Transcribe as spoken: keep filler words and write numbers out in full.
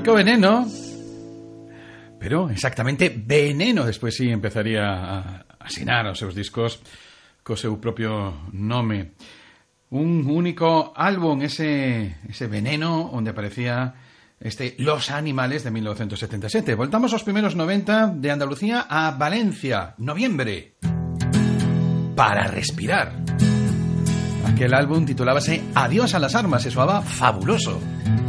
Chico Veneno. Pero exactamente Veneno despois sí empezaría a asinar os seus discos co seu propio nome. Un único álbum, ese, ese Veneno, onde aparecía este Los Animales de mil novecientos setenta y siete. Voltamos aos primeros noventa de Andalucía a Valencia, noviembre. Para respirar. Aquel álbum titulábase Adiós a las armas e soaba fabuloso.